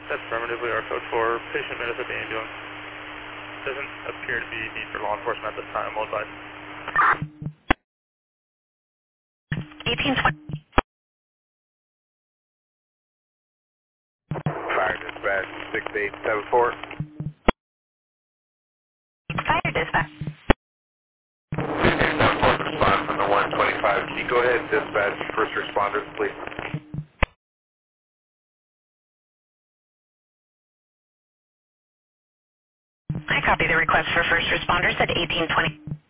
That's affirmatively our code for patient admitted at the ambulance. Doesn't appear to be need for law enforcement at this time. We'll advise. 1820. Fire dispatch 6874. Fire dispatch. And 1 respond from the 125. Can you go ahead and dispatch first responders, please? I copy the request for first responders at 1820.